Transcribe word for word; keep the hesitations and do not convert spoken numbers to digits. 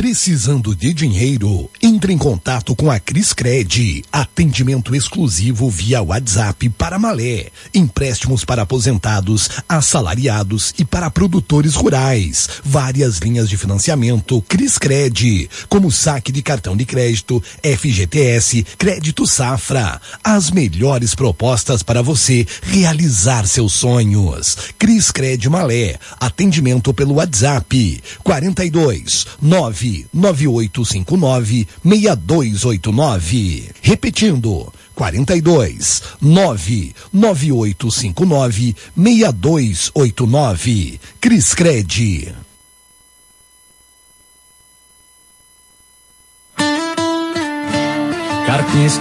Precisando de dinheiro? Entre em contato com a Criscred. Atendimento exclusivo via WhatsApp para Malé. Empréstimos para aposentados, assalariados e para produtores rurais. Várias linhas de financiamento Criscred, como saque de cartão de crédito, F G T S, crédito safra. As melhores propostas para você realizar seus sonhos. Criscred Malé. Atendimento pelo WhatsApp quarenta e dois, nove nove oito cinco nove, seis dois oito nove. Repetindo, quarenta e dois, nove nove oito cinco nove, seis dois oito nove. Criscred. Carpinhos